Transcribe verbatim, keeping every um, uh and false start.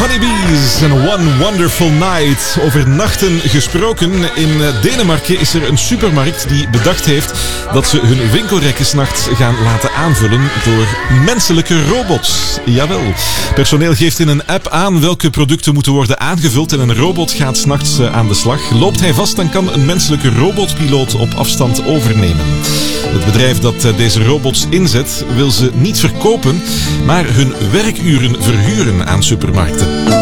Honeybees en One Wonderful Night. Over nachten gesproken. In Denemarken is er een supermarkt die bedacht heeft dat ze hun winkelrekken 's nachts gaan laten aanvullen door menselijke robots. Jawel. Personeel geeft in een app aan welke producten moeten worden aangevuld en een robot gaat 's nachts aan de slag. Loopt hij vast, dan kan een menselijke robotpiloot op afstand overnemen. Het bedrijf dat deze robots inzet wil ze niet verkopen, maar hun werkuren verhuren aan supermarkten.